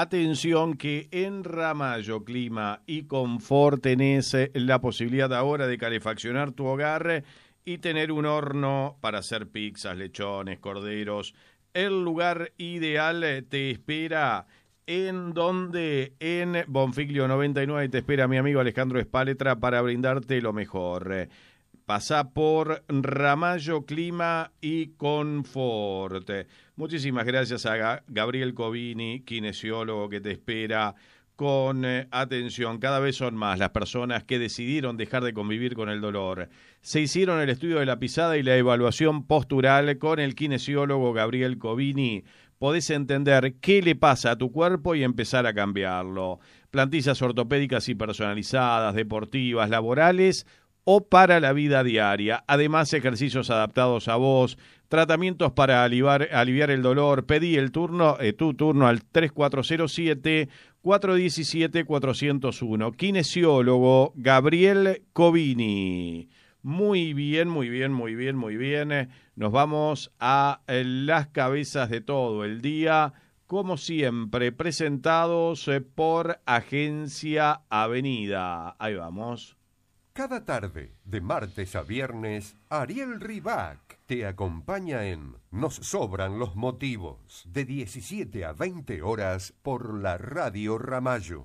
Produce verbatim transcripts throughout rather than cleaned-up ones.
Atención que en Ramallo Clima y Confort tenés la posibilidad ahora de calefaccionar tu hogar y tener un horno para hacer pizzas, lechones, corderos. El lugar ideal te espera en donde en Bonfiglio noventa y nueve te espera mi amigo Alejandro Espaletra para brindarte lo mejor. Pasá por Ramallo Clima y Confort. Muchísimas gracias a Gabriel Covini, kinesiólogo, que te espera con eh, atención. Cada vez son más las personas que decidieron dejar de convivir con el dolor. Se hicieron el estudio de la pisada y la evaluación postural con el kinesiólogo Gabriel Covini. Podés entender qué le pasa a tu cuerpo y empezar a cambiarlo. Plantillas ortopédicas y personalizadas, deportivas, laborales o para la vida diaria. Además, ejercicios adaptados a vos, tratamientos para aliviar, aliviar el dolor. Pedí el turno, eh, tu turno al tres cuatro cero siete, cuatro uno siete, cuatro cero uno. Kinesiólogo Gabriel Covini. Muy bien, muy bien, muy bien, muy bien. Nos vamos a eh, las cabezas de todo el día, como siempre, presentados eh, por Agencia Avenida. Ahí vamos. Cada tarde, de martes a viernes, Ariel Ribac te acompaña en Nos Sobran los Motivos, de diecisiete a veinte horas por la Radio Ramallo.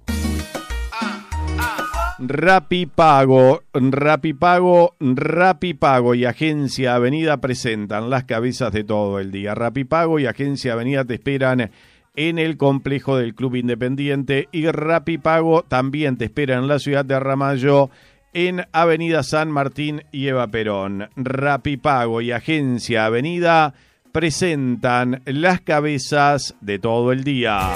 Rapipago, Rapipago, Rapipago y Agencia Avenida presentan las cabezas de todo el día. Rapipago y Agencia Avenida te esperan en el complejo del Club Independiente y Rapipago también te espera en la ciudad de Ramallo, en Avenida San Martín y Eva Perón. Rapipago y Agencia Avenida presentan las cabezas de todo el día.